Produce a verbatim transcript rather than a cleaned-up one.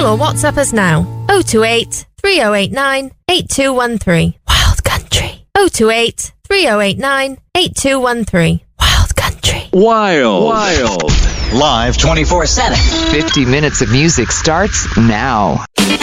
Call or WhatsApp us now. oh two eight, three oh eight nine, eight two one three. Wild Country. oh two eight, three oh eight nine, eight two one three. Wild Country. Wild. Wild. Live twenty-four seven. fifty minutes of music starts now.